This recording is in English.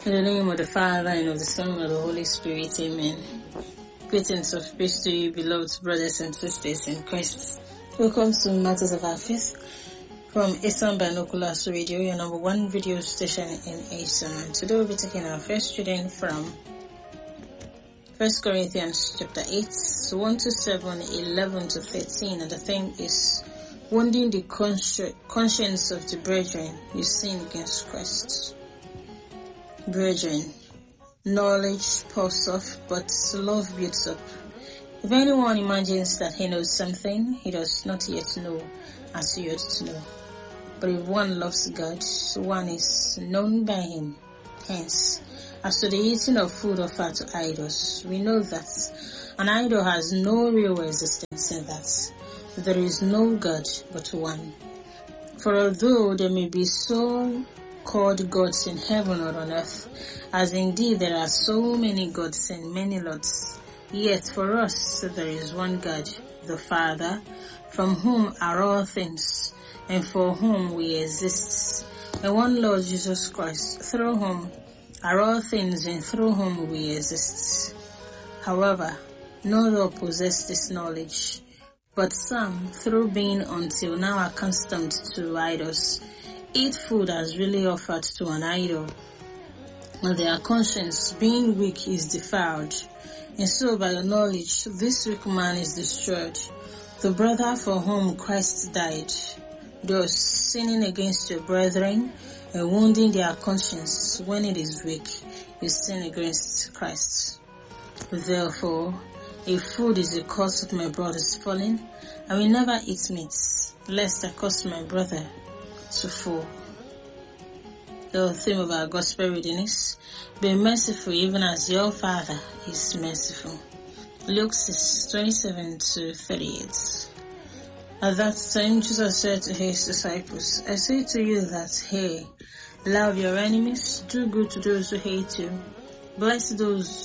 In the name of the Father, and of the Son, and of the Holy Spirit, amen. Greetings of peace to you, beloved brothers and sisters in Christ. Welcome to Matters of Our Faith from Eastern Binoculars Radio, your number one video station in Eastern. Today we'll be taking our first reading from 1 Corinthians chapter 8, 1 to 7, 11 to 13, and the theme is wounding the conscience of the brethren who sin against Christ. Brethren, knowledge puffs off, but love builds up. If anyone imagines that he knows something, he does not yet know as he ought to know. But if one loves God, one is known by him. Hence, as to the eating of food offered to idols, we know that an idol has no real existence in that there is no God but one. For although there may be so called gods in heaven or on earth, as indeed there are so many gods and many lords, yet for us there is one God, the Father, from whom are all things, and for whom we exist, and one Lord Jesus Christ, through whom are all things and through whom we exist. However, not all possess this knowledge, but some, through being until now accustomed to idols, eat food as really offered to an idol, and their conscience, being weak, is defiled. And so by your knowledge, this weak man is destroyed, the brother for whom Christ died. Thus, sinning against your brethren and wounding their conscience when it is weak, you sin against Christ. Therefore, if food is a cause of my brother's falling, I will never eat meat, lest I cause my brother to fall. The theme of our gospel reading is, be merciful even as your Father is merciful. Luke 6:27 to 38. At that time Jesus said to his disciples, I say to you that, hey, love your enemies, do good to those who hate you, bless those